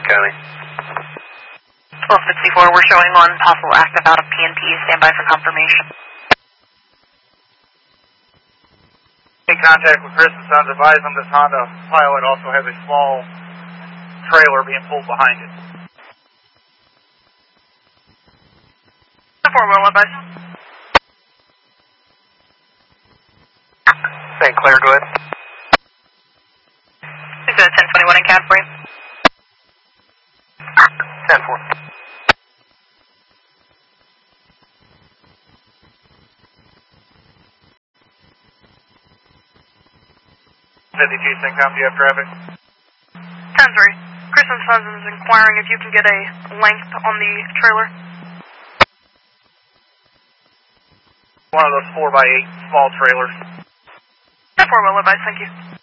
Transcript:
County. 1264, we're showing one possible active out of PNP. Stand by for confirmation. In contact with Chris and Sons, advise them this Honda Pilot also has a small trailer being pulled behind it. 4 will advise. St. Clair, go ahead. Is it 1021 in CAD for you? 10-4. CENTCOM, do you have traffic? 10-3. Chris and Sons is inquiring if you can get a length on the trailer. One of those 4x8 small trailers. 10-4 will advise, thank you.